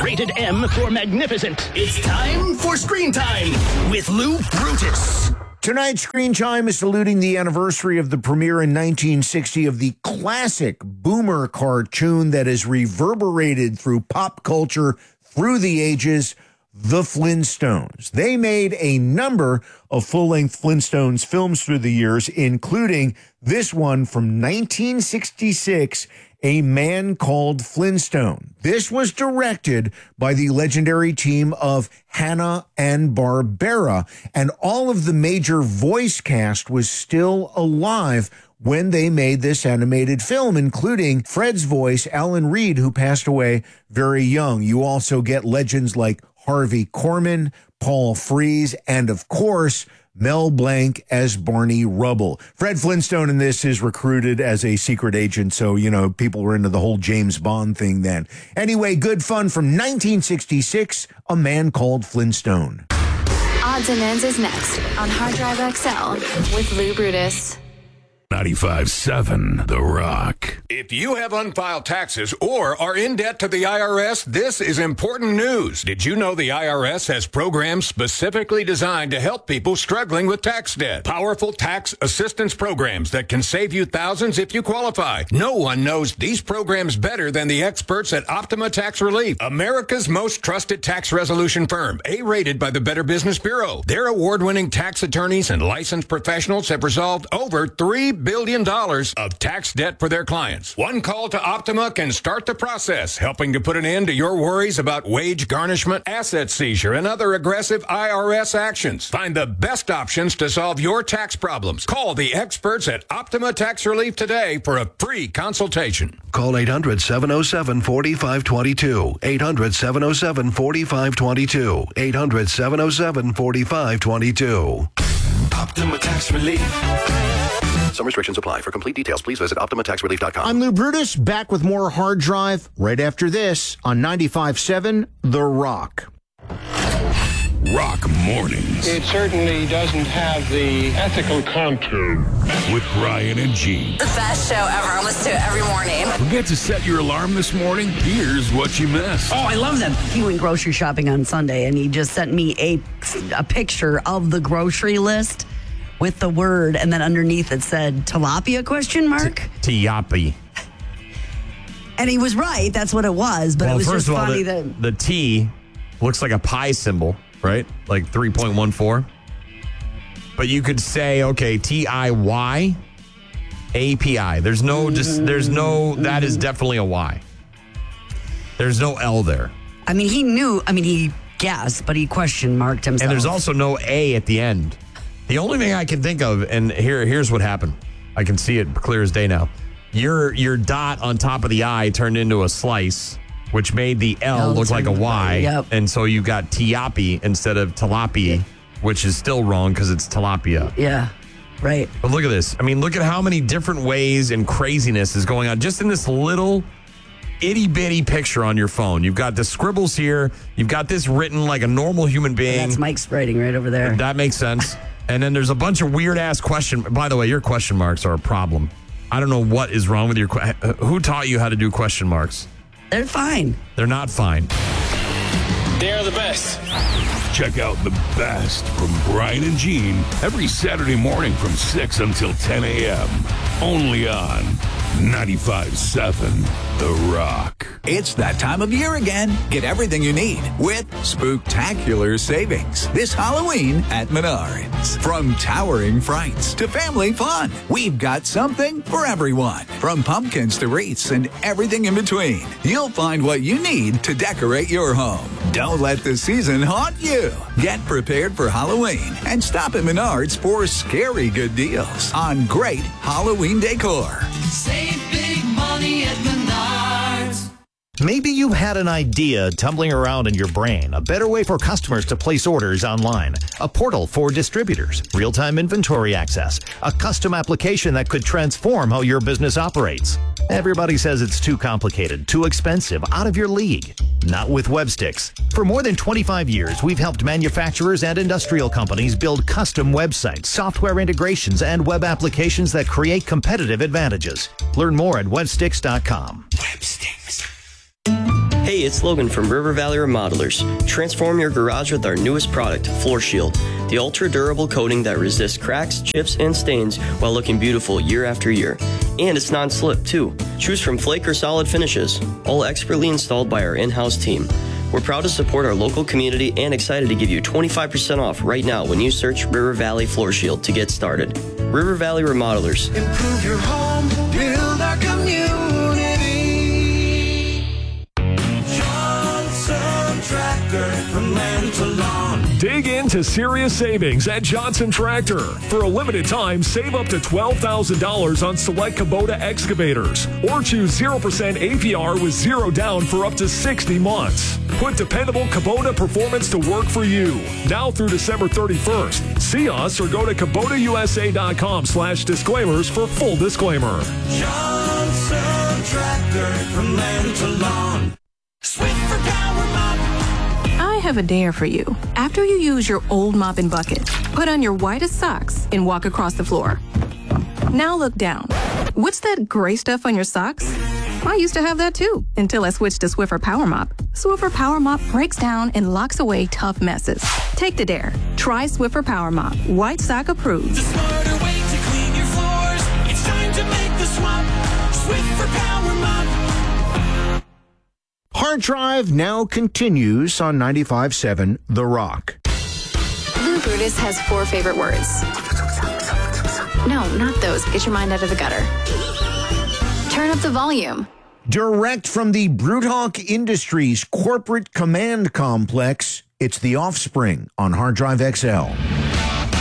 Rated M for magnificent. It's time for Screen Time with Lou Brutus. Tonight's Screen Time is saluting the anniversary of the premiere in 1960 of the classic boomer cartoon that has reverberated through pop culture through the ages, The Flintstones. They made a number of full-length Flintstones films through the years, including this one from 1966, A Man Called Flintstone. This was directed by the legendary team of Hanna-Barbera, and all of the major voice cast was still alive when they made this animated film, including Fred's voice, Alan Reed, who passed away very young. You also get legends like Harvey Korman, Paul Frees, and of course, Mel Blanc as Barney Rubble. Fred Flintstone in this is recruited as a secret agent, so, people were into the whole James Bond thing then. Anyway, good fun from 1966, A Man Called Flintstone. Odds and Ends is next on Hard Drive XL with Lou Brutus. 95.7 The Rock. If you have unfiled taxes or are in debt to the IRS, this is important news. Did you know the IRS has programs specifically designed to help people struggling with tax debt? Powerful tax assistance programs that can save you thousands if you qualify. No one knows these programs better than the experts at Optima Tax Relief, America's most trusted tax resolution firm, A-rated by the Better Business Bureau. Their award-winning tax attorneys and licensed professionals have resolved over $3 billion of tax debt for their clients. One call to Optima can start the process, helping to put an end to your worries about wage garnishment, asset seizure, and other aggressive IRS actions. Find the best options to solve your tax problems. Call the experts at Optima Tax Relief today for a free consultation. Call 800-707-4522. 800-707-4522. 800-707-4522. Optima Tax Relief. Some restrictions apply. For complete details, please visit OptimaTaxRelief.com. I'm Lou Brutus, back with more Hard Drive right after this on 95.7 The Rock. Rock Mornings. It certainly doesn't have the ethical contour. With Brian and Gene. The best show ever. I listen to it every morning. Forget to set your alarm this morning? Here's what you missed. Oh, I love them. He went grocery shopping on Sunday, and he just sent me a picture of the grocery list with the word, and then underneath it said tilapia ? Tiapi. And he was right. That's what it was. But it was just funny that the T looks like a pi symbol, right? Like 3.14. But you could say, okay, TIY API. There's no, that is definitely a Y. There's no L there. I mean, he guessed, but he question marked himself. And there's also no A at the end. The only thing I can think of, and here's what happened. I can see it clear as day now. Your dot on top of the I turned into a slice, which made the L look like a Y. Yep. And so you got tiapi instead of tilapia, which is still wrong because it's tilapia. Yeah, right. But look at this. I mean, look at how many different ways and craziness is going on just in this little itty-bitty picture on your phone. You've got the scribbles here. You've got this written like a normal human being. And that's Mike's writing right over there. That makes sense. And then there's a bunch of weird-ass question. By the way, your question marks are a problem. I don't know what is wrong with your... Who taught you how to do question marks? They're fine. They're not fine. They're the best. Check out the best from Brian and Gene every Saturday morning from 6 until 10 a.m. Only on 95.7 The Rock. It's that time of year again. Get everything you need with spooktacular savings this Halloween at Menards. From towering frights to family fun, we've got something for everyone. From pumpkins to wreaths and everything in between, you'll find what you need to decorate your home. Don't let the season haunt you. Get prepared for Halloween and stop at Menards for scary good deals on great Halloween decor. Save big money at Menards. Maybe you had an idea tumbling around in your brain, a better way for customers to place orders online, a portal for distributors, real-time inventory access, a custom application that could transform how your business operates. Everybody says it's too complicated, too expensive, out of your league. Not with Websticks. For more than 25 years, we've helped manufacturers and industrial companies build custom websites, software integrations, and web applications that create competitive advantages. Learn more at websticks.com. Websticks. Hey, it's Logan from River Valley Remodelers. Transform your garage with our newest product, Floor Shield. The ultra-durable coating that resists cracks, chips, and stains while looking beautiful year after year. And it's non-slip, too. Choose from flake or solid finishes, all expertly installed by our in-house team. We're proud to support our local community and excited to give you 25% off right now when you search River Valley Floor Shield to get started. River Valley Remodelers. Improve your home, build our community. Johnson Tractor, from land to lawn. Dig into serious savings at Johnson Tractor. For a limited time, save up to $12,000 on select Kubota excavators. Or choose 0% APR with zero down for up to 60 months. Put dependable Kubota performance to work for you. Now through December 31st. See us or go to KubotaUSA.com/disclaimers for full disclaimer. Johnson Tractor, from land to lawn. Swiffer Power Mop. I have a dare for you. After you use your old mop and bucket, put on your whitest socks and walk across the floor. Now look down. What's that gray stuff on your socks? I used to have that too, until I switched to Swiffer Power Mop. Swiffer Power Mop breaks down and locks away tough messes. Take the dare. Try Swiffer Power Mop. White sock approved. The smarter way to clean your floors. It's time to make the swap. Swiffer Power Mop. Hard Drive now continues on 95.7 The Rock. Lou Brutus has 4 favorite words. No, not those. Get your mind out of the gutter. Turn up the volume. Direct from the Bruthawk Industries corporate command complex, it's The Offspring on Hard Drive XL.